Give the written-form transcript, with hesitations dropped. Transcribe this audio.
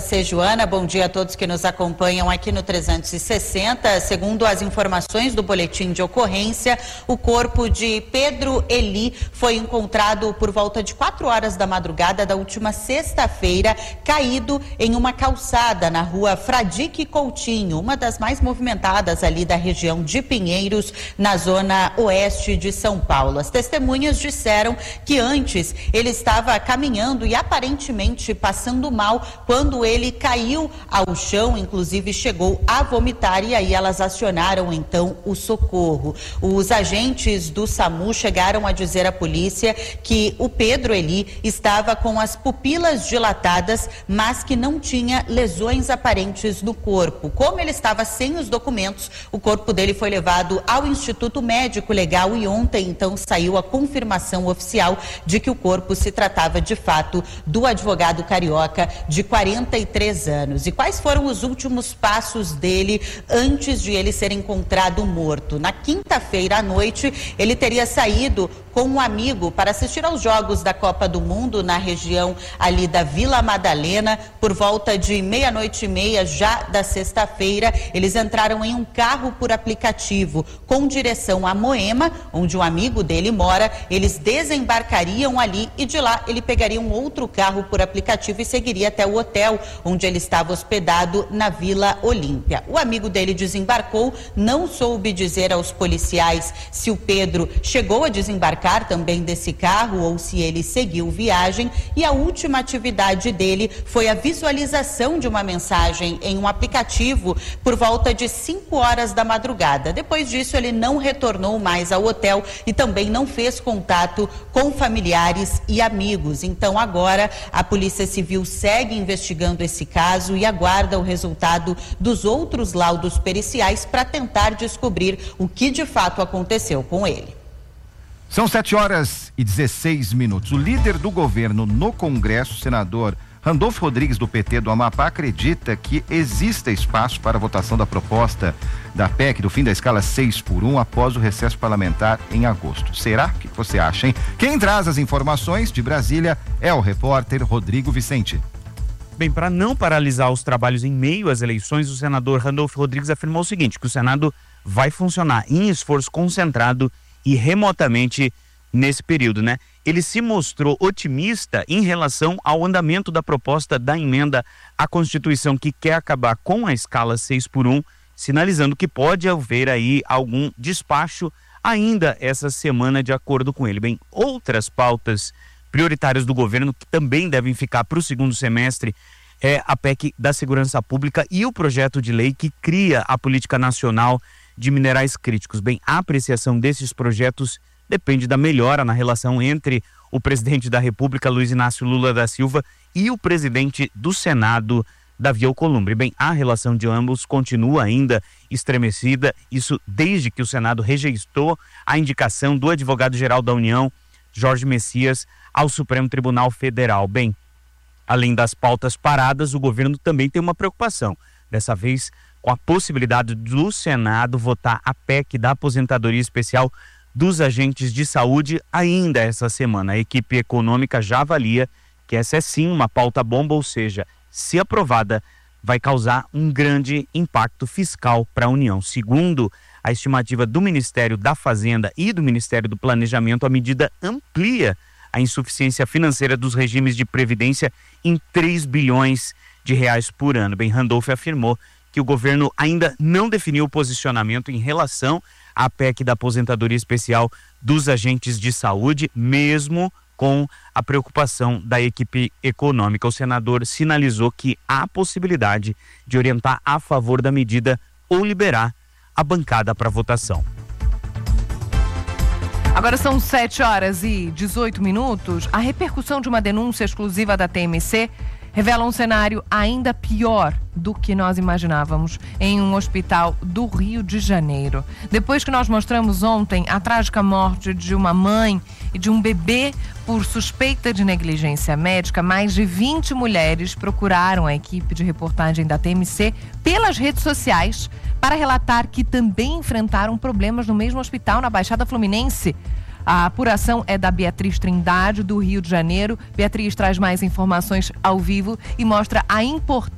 você, Joana. Bom dia a todos que nos acompanham aqui no 360. Segundo as informações do boletim de ocorrência, o corpo de Pedro Eli foi encontrado por volta de 4 horas da madrugada da última sexta-feira, caído em uma calçada na rua Fradique Coutinho, uma das mais movimentadas ali da região de Pinheiros, na zona oeste de São Paulo. As testemunhas disseram que antes ele estava caminhando e aparentemente passando mal quando ele caiu ao chão, inclusive chegou a vomitar, e aí elas acionaram então o socorro. Os agentes do SAMU chegaram a dizer à polícia que o Pedro Eli estava com as pupilas dilatadas, mas que não tinha lesões aparentes no corpo. Como ele estava sem os documentos, o corpo dele foi levado ao Instituto Médico Legal e ontem então saiu a confirmação oficial de que o corpo se tratava de fato do advogado carioca de 43 anos. E quais foram os últimos passos dele antes de ele ser encontrado morto? Na quinta-feira à noite, ele teria saído com um amigo para assistir aos Jogos da Copa do Mundo na região ali da Vila Madalena. Por volta de 00:30 já da sexta-feira, eles entraram em um carro por aplicativo com direção a Moema, onde um amigo dele mora. Eles desembarcariam ali e de lá ele pegaria um outro carro por aplicativo e seguiria até o hotel onde ele estava hospedado na Vila Olímpia. O amigo dele desembarcou, não soube dizer aos policiais se o Pedro chegou a desembarcar também desse carro ou se ele seguiu viagem, e a última atividade dele foi a visualização de uma mensagem em um aplicativo por volta de 5 horas da madrugada. Depois disso, ele não retornou mais ao hotel e também não fez contato com familiares e amigos. Então agora a Polícia Civil segue investigando esse caso e aguarda o resultado dos outros laudos periciais para tentar descobrir o que de fato aconteceu com ele. São 7h16. O líder do governo no Congresso, senador Randolfo Rodrigues, do PT do Amapá, acredita que exista espaço para a votação da proposta da PEC do fim da escala 6x1 após o recesso parlamentar em agosto. Será? O que você acha, hein? Quem traz as informações de Brasília é o repórter Rodrigo Vicente. Bem, para não paralisar os trabalhos em meio às eleições, o senador Randolfo Rodrigues afirmou o seguinte, que o Senado vai funcionar em esforço concentrado e remotamente nesse período, né? Ele se mostrou otimista em relação ao andamento da proposta da emenda à Constituição que quer acabar com a escala 6x1, sinalizando que pode haver aí algum despacho ainda essa semana, de acordo com ele. Bem, outras pautas prioritárias do governo que também devem ficar para o segundo semestre é a PEC da Segurança Pública e o projeto de lei que cria a Política Nacional de Minerais Críticos. Bem, a apreciação desses projetos depende da melhora na relação entre o presidente da República, Luiz Inácio Lula da Silva, e o presidente do Senado, Davi Alcolumbre. Bem, a relação de ambos continua ainda estremecida, isso desde que o Senado rejeitou a indicação do advogado-geral da União, Jorge Messias, ao Supremo Tribunal Federal. Bem, além das pautas paradas, o governo também tem uma preocupação, dessa vez com a possibilidade do Senado votar a PEC da aposentadoria especial dos agentes de saúde ainda essa semana. A equipe econômica já avalia que essa é sim uma pauta bomba, ou seja, se aprovada, vai causar um grande impacto fiscal para a União. Segundo a estimativa do Ministério da Fazenda e do Ministério do Planejamento, a medida amplia a insuficiência financeira dos regimes de previdência em 3 bilhões de reais por ano. Bem, Randolfo afirmou que o governo ainda não definiu o posicionamento em relação à PEC da aposentadoria especial dos agentes de saúde, mesmo com a preocupação da equipe econômica. O senador sinalizou que há possibilidade de orientar a favor da medida ou liberar a bancada para votação. Agora são 7h18. A repercussão de uma denúncia exclusiva da TMC revela um cenário ainda pior do que nós imaginávamos em um hospital do Rio de Janeiro. Depois que nós mostramos ontem a trágica morte de uma mãe e de um bebê por suspeita de negligência médica, mais de 20 mulheres procuraram a equipe de reportagem da TMC pelas redes sociais para relatar que também enfrentaram problemas no mesmo hospital na Baixada Fluminense. A apuração é da Beatriz Trindade, do Rio de Janeiro. Beatriz traz mais informações ao vivo e mostra a importância